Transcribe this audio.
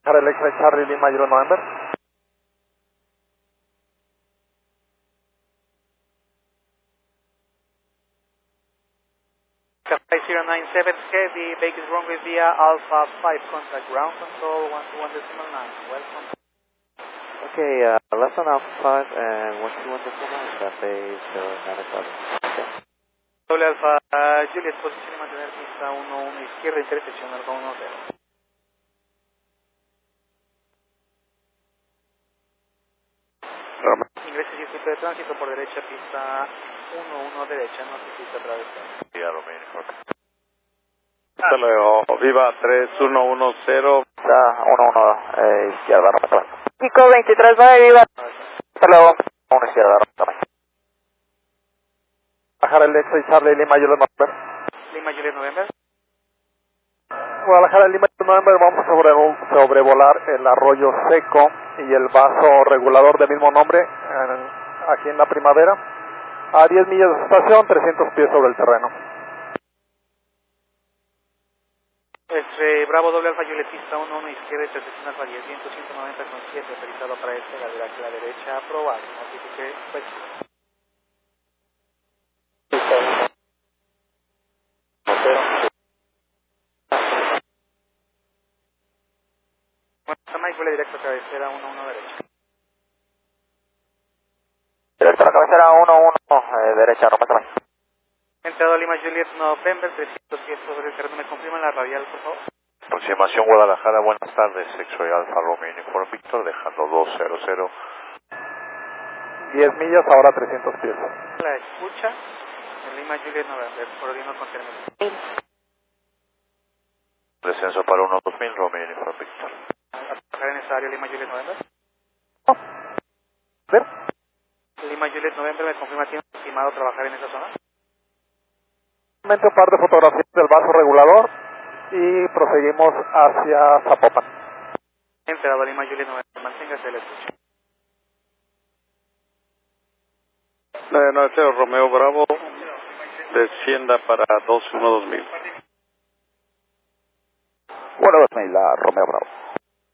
Electra Charlie Lima Juliet November. Cathay 097 Heavy, Vegas runway via Alpha 5, contact ground control 121.9, welcome. Okay, left on Alpha 5 and 121.9, Cathay 097. Okay. Doble Alpha Juliet, posición y mantener pista 11 izquierda, intersección Alfa 10. Ingrese circuito de tránsito por derecha, pista 11 derecha, no se pista atravesada. Ya lo mismo. Hasta luego, viva 3110. Está 11, izquierda, no. Kiko 23 viva. Hasta luego. 1 izquierda, no. Guadalajara Electra Charlie Lima Juliet November. Lima Juliet November. Guadalajara Lima Juliet November, vamos a sobrevolar el arroyo seco y el vaso regulador del mismo nombre aquí en la Primavera a 10 millas de su estación, 300 pies sobre el terreno. Bravo doble Alfa Juliet, pista 11 izquierda, intersección Alfa 10, viento 190.7, autorizado para despegar de la derecha, aprobado, notifique, pues. Mike, vuela directo a cabecera 11 derecha. Directo a la cabecera 11, derecha, no pasa más. Entrado Lima Juliet November, 300 pies sobre el terreno. ¿Me confirman la radial, por favor? Aproximación Guadalajara, buenas tardes. Sexo y Alfa Romeo Uniforme Víctor, dejando 200. 10 millas, ahora 300 pies. La escucha. Lima Juliet November, coordino con término. Descenso para 12000, Romeo Uniforme Víctor. ¿A trabajar en esa área Lima Juliet November? ¿Ver? Lima Juliet November, ¿me confirma tiene estimado trabajar en esa zona? Un par de fotografías del vaso regulador y proseguimos hacia Zapopan. Entrado Lima Juliet November, manténgase la escucha. 990 Romeo Bravo, descienda para 212.000. 12000, Romeo Bravo.